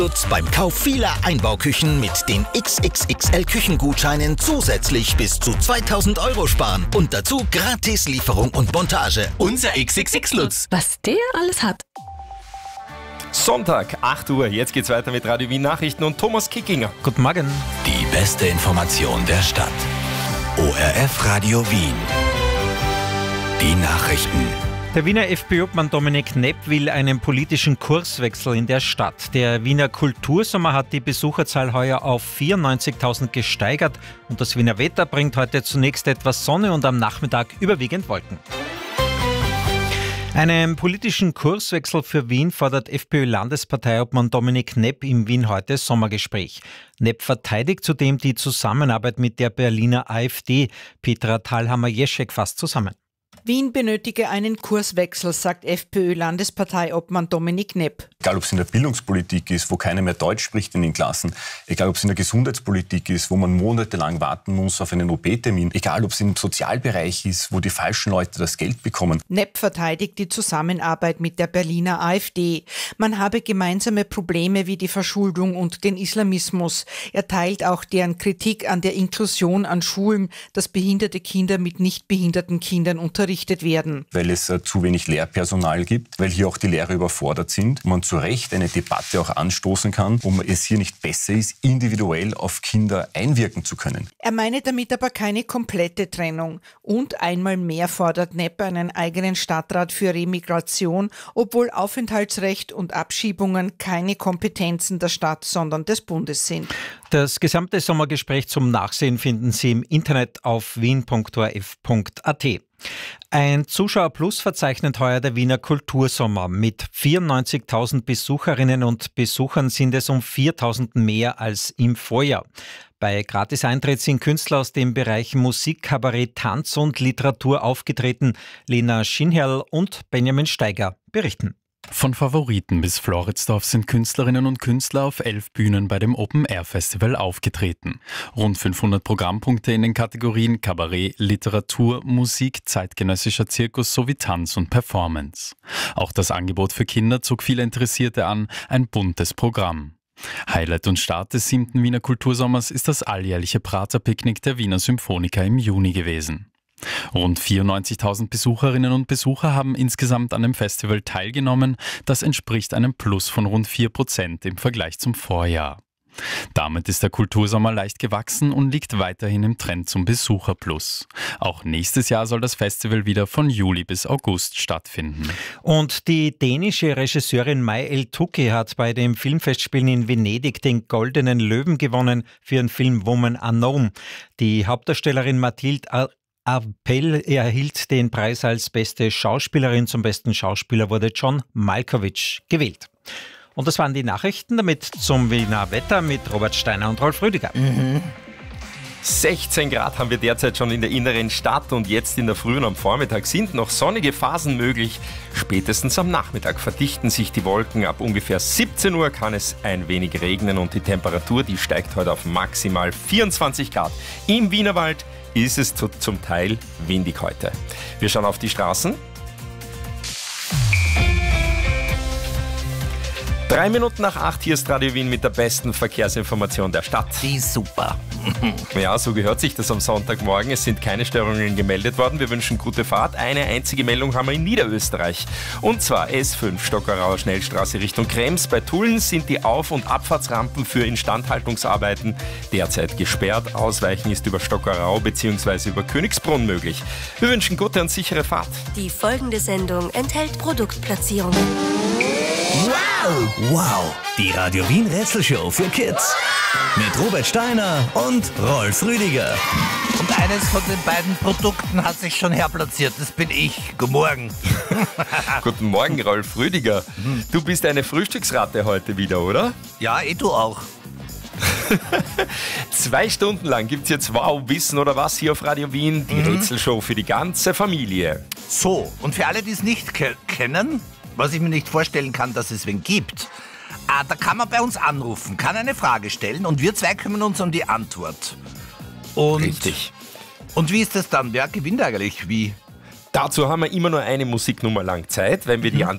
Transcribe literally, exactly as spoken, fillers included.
Lutz beim Kauf vieler Einbauküchen mit den X X X L-Küchengutscheinen zusätzlich bis zu zweitausend Euro sparen. Und dazu gratis Lieferung und Montage. Unser X X X Lutz. Was der alles hat. Sonntag, acht Uhr. Jetzt geht's weiter mit Radio Wien Nachrichten und Thomas Kickinger. Guten Morgen. Die beste Information der Stadt. O R F Radio Wien. Die Nachrichten. Der Wiener FPÖ-Obmann Dominik Knepp will einen politischen Kurswechsel in der Stadt. Der Wiener Kultursommer hat die Besucherzahl heuer auf vierundneunzigtausend gesteigert und das Wiener Wetter bringt heute zunächst etwas Sonne und am Nachmittag überwiegend Wolken. Einen politischen Kurswechsel für Wien fordert FPÖ-Landesparteiobmann Dominik Knepp im Wien heute Sommergespräch. Knepp verteidigt zudem die Zusammenarbeit mit der Berliner AfD. Petra Thalhammer-Jeschek fasst zusammen. Wien benötige einen Kurswechsel, sagt FPÖ-Landesparteiobmann Dominik Knepp. Egal, ob es in der Bildungspolitik ist, wo keiner mehr Deutsch spricht in den Klassen, egal, ob es in der Gesundheitspolitik ist, wo man monatelang warten muss auf einen O P-Termin, egal, ob es im Sozialbereich ist, wo die falschen Leute das Geld bekommen. Knepp verteidigt die Zusammenarbeit mit der Berliner AfD. Man habe gemeinsame Probleme wie die Verschuldung und den Islamismus. Er teilt auch deren Kritik an der Inklusion an Schulen, dass behinderte Kinder mit nicht behinderten Kindern unterrichtet werden. Weil es äh, zu wenig Lehrpersonal gibt, weil hier auch die Lehrer überfordert sind. Man zu Recht eine Debatte auch anstoßen kann, wo es hier nicht besser ist, individuell auf Kinder einwirken zu können. Er meine damit aber keine komplette Trennung. Und einmal mehr fordert Knepp einen eigenen Stadtrat für Remigration, obwohl Aufenthaltsrecht und Abschiebungen keine Kompetenzen der Stadt, sondern des Bundes sind. Das gesamte Sommergespräch zum Nachsehen finden Sie im Internet auf wien punkt o r f punkt a t. Ein Zuschauerplus verzeichnet heuer der Wiener Kultursommer. Mit vierundneunzigtausend Besucherinnen und Besuchern sind es um viertausend mehr als im Vorjahr. Bei Gratis-Eintritt sind Künstler aus den Bereichen Musik, Kabarett, Tanz und Literatur aufgetreten. Lena Schinherl und Benjamin Steiger berichten. Von Favoriten bis Floridsdorf sind Künstlerinnen und Künstler auf elf Bühnen bei dem Open-Air-Festival aufgetreten. Rund fünfhundert Programmpunkte in den Kategorien Kabarett, Literatur, Musik, zeitgenössischer Zirkus sowie Tanz und Performance. Auch das Angebot für Kinder zog viele Interessierte an, ein buntes Programm. Highlight und Start des siebten Wiener Kultursommers ist das alljährliche Praterpicknick der Wiener Symphoniker im Juni gewesen. Rund vierundneunzigtausend Besucherinnen und Besucher haben insgesamt an dem Festival teilgenommen. Das entspricht einem Plus von rund vier Prozent im Vergleich zum Vorjahr. Damit ist der Kultursommer leicht gewachsen und liegt weiterhin im Trend zum Besucherplus. Auch nächstes Jahr soll das Festival wieder von Juli bis August stattfinden. Und die dänische Regisseurin Mai El-Touki hat bei den Filmfestspielen in Venedig den Goldenen Löwen gewonnen für ihren Film Woman Unknown. Die Hauptdarstellerin Mathilde Appel erhielt den Preis als beste Schauspielerin. Zum besten Schauspieler wurde John Malkovich gewählt. Und das waren die Nachrichten, damit zum Wiener Wetter mit Robert Steiner und Rolf Rüdiger. Mhm. sechzehn Grad haben wir derzeit schon in der inneren Stadt und jetzt in der Früh und am Vormittag sind noch sonnige Phasen möglich. Spätestens am Nachmittag verdichten sich die Wolken. Ab ungefähr siebzehn Uhr kann es ein wenig regnen und die Temperatur, die steigt heute auf maximal vierundzwanzig Grad. Im Wienerwald ist es zu, zum Teil windig heute. Wir schauen auf die Straßen. Drei Minuten nach acht, hier ist Radio Wien mit der besten Verkehrsinformation der Stadt. Die ist super. Ja, so gehört sich das am Sonntagmorgen. Es sind keine Störungen gemeldet worden. Wir wünschen gute Fahrt. Eine einzige Meldung haben wir in Niederösterreich. Und zwar S fünf Stockerauer Schnellstraße Richtung Krems. Bei Tulln sind die Auf- und Abfahrtsrampen für Instandhaltungsarbeiten derzeit gesperrt. Ausweichen ist über Stockerau bzw. über Königsbrunn möglich. Wir wünschen gute und sichere Fahrt. Die folgende Sendung enthält Produktplatzierungen. Wow! Wow! Die Radio Wien Rätselshow für Kids. Mit Robert Steiner und Rolf Rüdiger. Und eines von den beiden Produkten hat sich schon herplatziert. Das bin ich. Guten Morgen. Guten Morgen, Rolf Rüdiger. Du bist eine Frühstücksratte heute wieder, oder? Ja, eh du auch. Zwei Stunden lang gibt's jetzt Wow, Wissen oder was hier auf Radio Wien. Die mhm. Rätselshow für die ganze Familie. So, und für alle, die es nicht ke- kennen, was ich mir nicht vorstellen kann, dass es wen gibt, ah, da kann man bei uns anrufen, kann eine Frage stellen und wir zwei kümmern uns um die Antwort. Und, Richtig. Und wie ist das dann? Wer gewinnt eigentlich? Wie? Dazu haben wir immer nur eine Musiknummer lang Zeit. Wenn wir die